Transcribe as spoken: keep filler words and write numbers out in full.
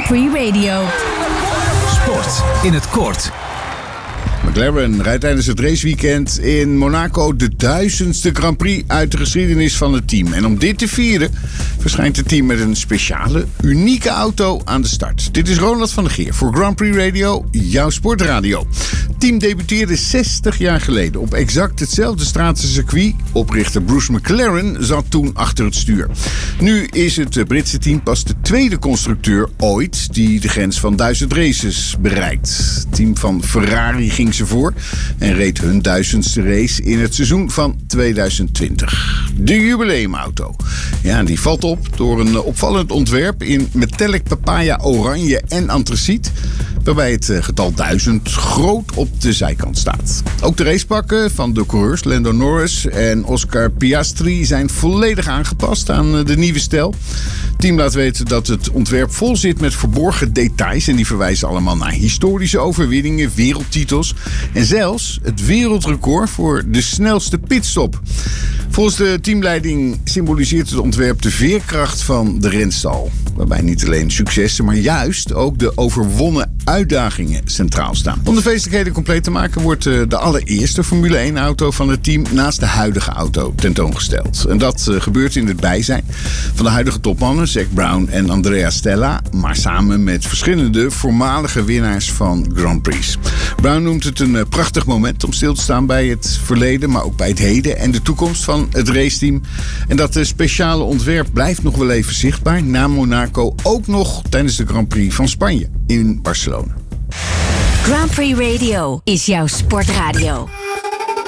Grand Prix Radio. Sport in het kort. McLaren rijdt tijdens het raceweekend in Monaco de duizendste Grand Prix uit de geschiedenis van het team. En om dit te vieren verschijnt het team met een speciale, unieke auto aan de start. Dit is Ronald van der Geer voor Grand Prix Radio, jouw sportradio. Het team debuteerde zestig jaar geleden op exact hetzelfde stratencircuit. Oprichter Bruce McLaren zat toen achter het stuur. Nu is het Britse team pas de tweede constructeur ooit die de grens van duizend races bereikt. Het team van Ferrari ging ze voor en reed hun duizendste race in het seizoen van tweeduizend twintig. De jubileumauto. Ja, die valt op door een opvallend ontwerp in metallic papaya oranje en antraciet, waarbij het getal duizend groot op de zijkant staat. Ook de racepakken van de coureurs Lando Norris en Oscar Piastri zijn volledig aangepast aan de nieuwe stijl. Het team laat weten dat het ontwerp vol zit met verborgen details en die verwijzen allemaal naar historische overwinningen, wereldtitels en zelfs het wereldrecord voor de snelste pitstop. Volgens de teamleiding symboliseert het ontwerp de veerkracht van de renstal, waarbij niet alleen successen, maar juist ook de overwonnen uitdagingen centraal staan. Om de feestelijkheden compleet te maken wordt de allereerste Formule één auto van het team naast de huidige auto tentoongesteld. En dat gebeurt in het bijzijn van de huidige topmannen Zac Brown en Andrea Stella, maar samen met verschillende voormalige winnaars van Grand Prix. Brown noemt het een prachtig moment om stil te staan bij het verleden, maar ook bij het heden en de toekomst van het raceteam. En dat speciale ontwerp blijft nog wel even zichtbaar na Monaco, ook nog tijdens de Grand Prix van Spanje in Barcelona. Grand Prix Radio is jouw sportradio.